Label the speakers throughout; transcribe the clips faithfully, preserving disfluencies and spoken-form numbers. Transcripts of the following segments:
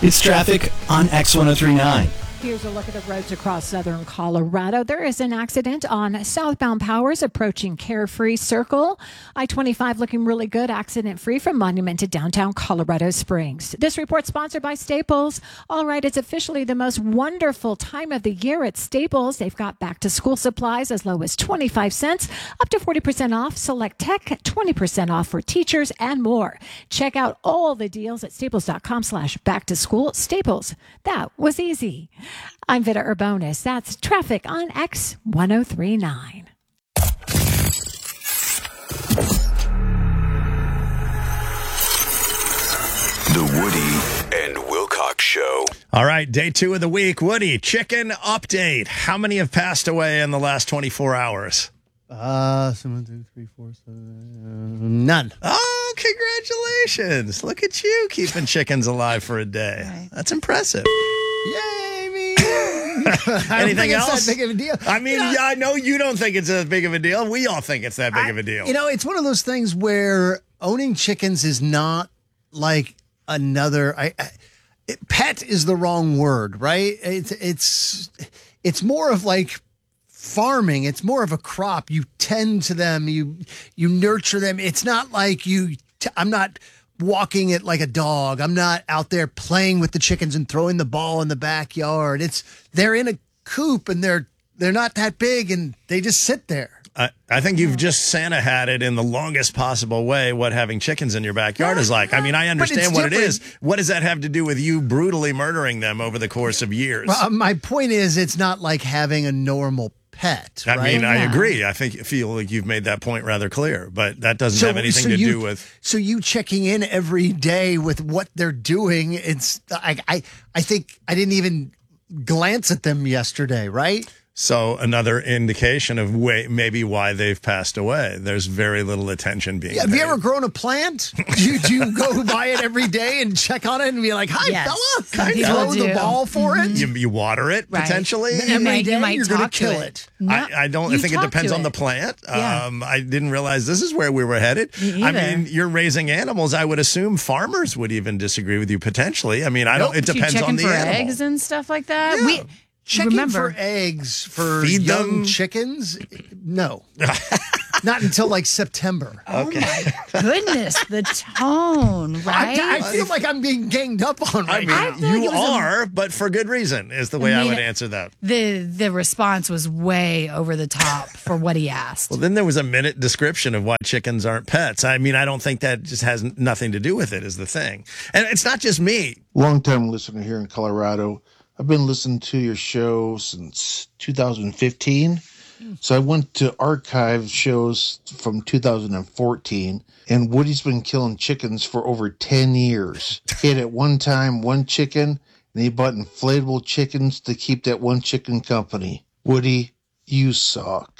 Speaker 1: It's traffic on X one oh three point nine.
Speaker 2: Here's a look at the roads across southern Colorado. There is an accident on southbound Powers approaching Carefree Circle. I twenty-five looking really good, accident-free from Monument to downtown Colorado Springs. This report sponsored by Staples. All right, it's officially the most wonderful time of the year at Staples. They've got back-to-school supplies as low as twenty-five cents, up to forty percent off select tech, twenty percent off for teachers, and more. Check out all the deals at staples.com slash back-to-school. Staples, that was easy. I'm Vita Urbonis. That's traffic on X one oh three point nine.
Speaker 3: The Woody and Wilcox Show.
Speaker 4: All right, day two of the week. Woody, chicken update. How many have passed away in the last twenty-four hours?
Speaker 5: Uh, one, two, three, four, seven, none.
Speaker 4: Oh, congratulations. Look at you keeping chickens alive for a day.
Speaker 2: Right.
Speaker 4: That's impressive.
Speaker 5: Yay, me.
Speaker 4: Anything else?
Speaker 5: It's that big of a deal.
Speaker 4: I mean,
Speaker 5: You know,
Speaker 4: yeah, I know you don't think it's that big of a deal. We all think it's that big
Speaker 5: I-
Speaker 4: of a deal.
Speaker 5: You know, it's one of those things where owning chickens is not like another. I, I it, pet is the wrong word, right? It's it's it's more of like farming. It's more of a crop. You tend to them. You you nurture them. It's not like you. T- I'm not walking it like a dog. I'm not out there playing with the chickens and throwing the ball in the backyard. It's they're in a coop and they're they're not that big and they just sit there.
Speaker 4: I, I think you've just Santa had it in the longest possible way what having chickens in your backyard is like. I mean, I understand what it is. What does that have to do with you brutally murdering them over the course of years?
Speaker 5: Well, uh, my point is, it's not like having a normal pet.
Speaker 4: I
Speaker 5: right?
Speaker 4: mean, I
Speaker 2: Yeah.
Speaker 4: agree. I think feel like you've made that point rather clear, but that doesn't
Speaker 5: So-
Speaker 4: have anything
Speaker 5: so
Speaker 4: to
Speaker 5: you-
Speaker 4: do with.
Speaker 5: So you checking in every day with what they're doing. It's I I I think I didn't even glance at them yesterday, right?
Speaker 4: So another indication of way, maybe why they've passed away. There's very little attention being
Speaker 5: Have
Speaker 4: paid.
Speaker 5: you ever grown a plant? Do you, do you go by it every day and check on it and be like, "Hi,
Speaker 6: Yes.
Speaker 5: fella,"
Speaker 6: Some
Speaker 5: and
Speaker 6: people
Speaker 5: throw the
Speaker 6: do.
Speaker 5: ball for it?
Speaker 4: You, you water it
Speaker 6: Right.
Speaker 4: potentially.
Speaker 6: You
Speaker 5: Every
Speaker 6: might-
Speaker 5: day
Speaker 6: you might
Speaker 5: you're going to
Speaker 6: talk to
Speaker 5: kill
Speaker 6: it.
Speaker 5: it.
Speaker 6: No,
Speaker 4: I, I don't. I
Speaker 6: you
Speaker 4: think it
Speaker 6: talk
Speaker 4: depends
Speaker 6: to
Speaker 4: on the
Speaker 6: it.
Speaker 4: plant.
Speaker 6: Yeah.
Speaker 4: Um, I didn't realize this is where we were headed.
Speaker 6: Me
Speaker 4: I
Speaker 6: either.
Speaker 4: mean, you're raising animals. I would assume farmers would even disagree with you potentially. I mean, I don't.
Speaker 5: Nope.
Speaker 4: It
Speaker 6: Do you
Speaker 4: depends
Speaker 6: check
Speaker 4: on
Speaker 6: in
Speaker 4: the
Speaker 6: for
Speaker 4: animal.
Speaker 6: eggs and stuff like that?
Speaker 5: Yeah.
Speaker 6: We
Speaker 5: Checking
Speaker 6: remember
Speaker 5: for eggs for
Speaker 4: Feed
Speaker 5: young
Speaker 4: them?
Speaker 5: chickens? No. Not until like September.
Speaker 4: Okay.
Speaker 6: goodness, the tone, right?
Speaker 5: I, I feel like I'm being ganged up on
Speaker 4: I
Speaker 5: right
Speaker 4: mean,
Speaker 5: now.
Speaker 6: I feel like
Speaker 4: you
Speaker 6: it was a-
Speaker 4: are, but for good reason is the way
Speaker 6: I
Speaker 4: I,
Speaker 6: mean,
Speaker 4: would answer that.
Speaker 6: the the response was way over the top for what he asked.
Speaker 4: Well, then there was a minute description of why chickens aren't pets. I mean, I don't think that just has n- nothing to do with it is the thing. And it's not just me.
Speaker 7: Long-time listener here in Colorado. I've been listening to your show since two thousand fifteen. So I went to archive shows from two thousand fourteen, and Woody's been killing chickens for over ten years. He had at one time one chicken, and he bought inflatable chickens to keep that one chicken company. Woody, you suck.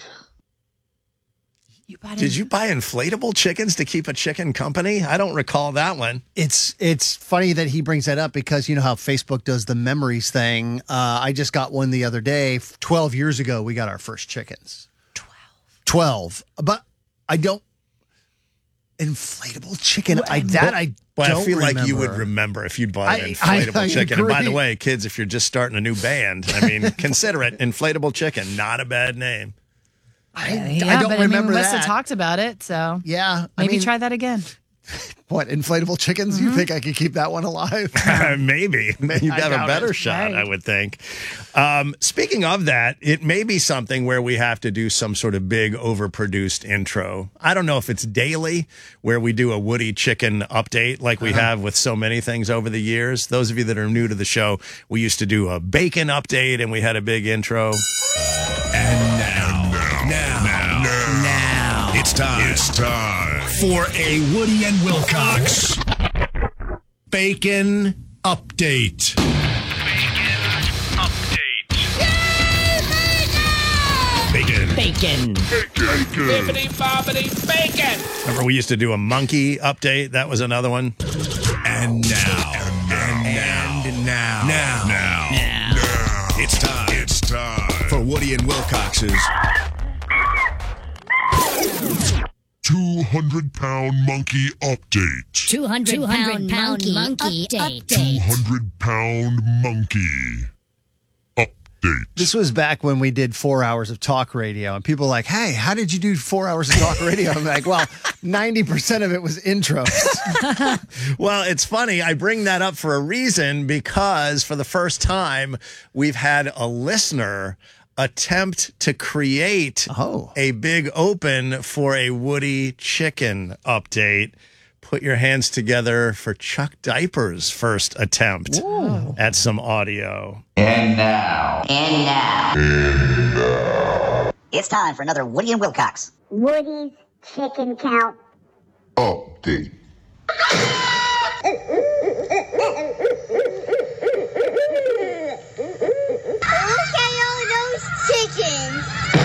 Speaker 6: You bought
Speaker 4: Did
Speaker 6: it-
Speaker 4: you buy inflatable chickens to keep a chicken company? I don't recall that one.
Speaker 5: It's it's funny that he brings that up because you know how Facebook does the memories thing. Uh, I just got one the other day. Twelve years ago, we got our first chickens. Twelve. Twelve. But I don't inflatable chicken. I that I
Speaker 4: But
Speaker 5: don't
Speaker 4: I feel
Speaker 5: remember.
Speaker 4: like you would remember if you'd bought an
Speaker 5: I-
Speaker 4: inflatable
Speaker 5: I- I
Speaker 4: chicken. And by
Speaker 5: agree.
Speaker 4: the way, kids, if you're just starting a new band, I mean, consider it inflatable chicken. Not a bad name.
Speaker 5: I,
Speaker 6: yeah,
Speaker 5: I don't
Speaker 6: but
Speaker 5: remember
Speaker 6: I mean, we must
Speaker 5: that.
Speaker 6: have talked about it, so
Speaker 5: Yeah, I
Speaker 6: maybe
Speaker 5: mean,
Speaker 6: try that again.
Speaker 5: what inflatable chickens? You think I could keep that one alive?
Speaker 4: Maybe. You'd
Speaker 5: I
Speaker 4: have a
Speaker 5: doubt
Speaker 4: better
Speaker 5: it.
Speaker 4: shot,
Speaker 6: Right.
Speaker 4: I would think. Um, speaking of that, it may be something where we have to do some sort of big overproduced intro. I don't know if it's daily, where we do a Woody chicken update like we have with so many things over the years. Those of you that are new to the show, we used to do a bacon update and we had a big intro.
Speaker 3: And now, now, now, now, now, it's time. It's time for a Woody and Wilcox Bacon Update. Bacon.
Speaker 6: Bacon.
Speaker 3: Bacon.
Speaker 4: Remember, we used to do a monkey update. That was another one.
Speaker 3: And now, and now, and now, now, now, now, it's time. It's time for Woody and Wilcox's Two two hundred pound monkey update.
Speaker 8: two hundred pound monkey, monkey update.
Speaker 3: two hundred pound monkey update.
Speaker 5: This was back when we did four hours of talk radio, and people were like, hey, how did you do four hours of talk radio? I'm like, well, ninety percent of it was intros.
Speaker 4: Well, it's funny. I bring that up for a reason, because for the first time, we've had a listener attempt to create
Speaker 5: oh.
Speaker 4: a big open for a Woody Chicken update. Put your hands together for Chuck Diaper's first attempt
Speaker 5: Ooh.
Speaker 4: at some audio.
Speaker 9: And now. And now. And now. It's time for another Woody and Wilcox.
Speaker 10: Woody's Chicken Count
Speaker 3: Update.
Speaker 10: Look at all those chickens.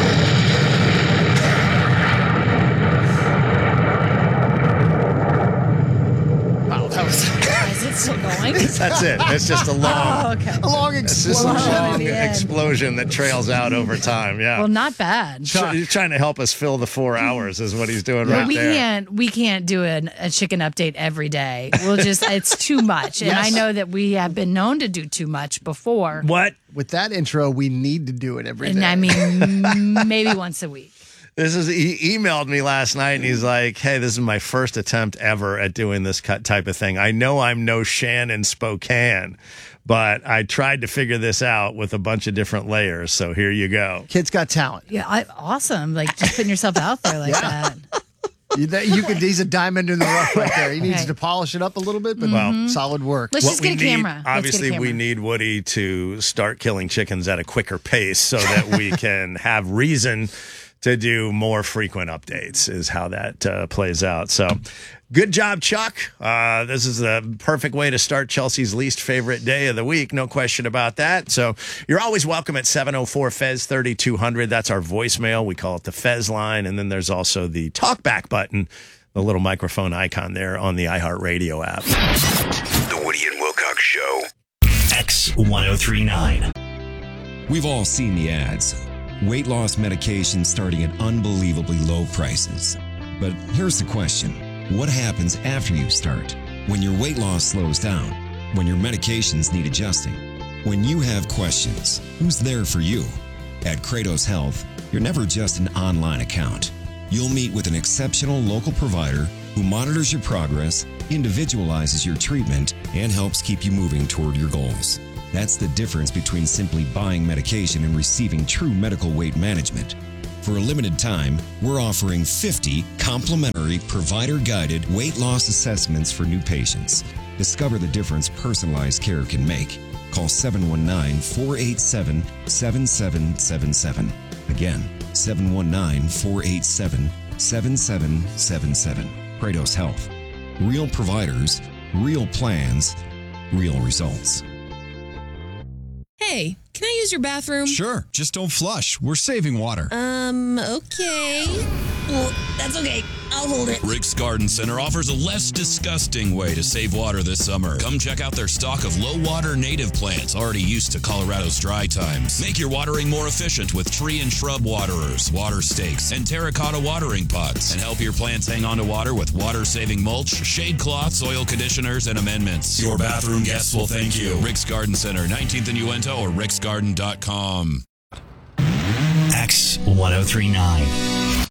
Speaker 5: Wow, that was
Speaker 6: Is it still going?
Speaker 4: That's it. It's just a long,
Speaker 6: Oh, okay.
Speaker 5: a long
Speaker 4: it's just a
Speaker 5: explosion.
Speaker 4: long
Speaker 6: the end.
Speaker 4: explosion that trails out over time. Yeah.
Speaker 6: Well, not bad.
Speaker 4: Try- He's trying to help us fill the four hours is what he's doing
Speaker 6: Well,
Speaker 4: right
Speaker 6: we
Speaker 4: there.
Speaker 6: can't we can't do an, a chicken update every day. We'll just it's too much, and I
Speaker 5: Yes.
Speaker 6: know that we have been known to do too much before.
Speaker 4: What?
Speaker 5: With that intro, we need to do it every day.
Speaker 6: And I mean, maybe once a week.
Speaker 4: This is he emailed me last night and he's like, "Hey, this is my first attempt ever at doing this cut type of thing. I know I'm no Shannon Spokane, but I tried to figure this out with a bunch of different layers. So here you go."
Speaker 5: Kid's got talent.
Speaker 6: Yeah, I, awesome. Like just putting yourself out there like that.
Speaker 5: You, that, you could. He's a diamond in the rough right there. He needs
Speaker 6: Okay.
Speaker 5: to polish it up a little bit, but
Speaker 4: Well,
Speaker 5: solid work.
Speaker 6: Let's just
Speaker 4: we
Speaker 6: get a
Speaker 4: need-
Speaker 6: camera. Let's get a
Speaker 4: Obviously, we
Speaker 6: camera.
Speaker 4: need Woody to start killing chickens at a quicker pace so that we can have reason to do more frequent updates is how that uh, plays out. So good job, Chuck. Uh, this is the perfect way to start Chelsea's least favorite day of the week. No question about that. So you're always welcome at seven oh four Fez thirty-two hundred. That's our voicemail. We call it the Fez line. And then there's also the talkback button, the little microphone icon there on the iHeartRadio app.
Speaker 3: The Woody and Wilcox Show.
Speaker 1: X ten thirty-nine.
Speaker 11: We've all seen the ads. Weight loss medication starting at unbelievably low prices. But here's the question. What happens after you start? When your weight loss slows down? When your medications need adjusting? When you have questions, who's there for you? At Kratos Health, you're never just an online account. You'll meet with an exceptional local provider who monitors your progress, individualizes your treatment, and helps keep you moving toward your goals. That's the difference between simply buying medication and receiving true medical weight management. For a limited time, we're offering fifty complimentary provider-guided weight loss assessments for new patients. Discover the difference personalized care can make. Call seven one nine, four eight seven, seven seven seven seven. Again, seven one nine, four eight seven, seven seven seven seven. Kratos Health. Real providers, real plans, real results.
Speaker 12: Hey, can I use your bathroom?
Speaker 13: Sure, just don't flush. We're saving water.
Speaker 12: Um, okay. Well, that's okay. I'll hold it.
Speaker 14: Rick's Garden Center offers a less disgusting way to save water this summer. Come check out their stock of low-water native plants already used to Colorado's dry times. Make your watering more efficient with tree and shrub waterers, water stakes, and terracotta watering pots. And help your plants hang on to water with water-saving mulch, shade cloths, soil conditioners, and amendments. Your bathroom guests will thank you. Rick's Garden Center, nineteenth and Uinta, or ricksgarden dot com.
Speaker 1: X ten thirty-nine.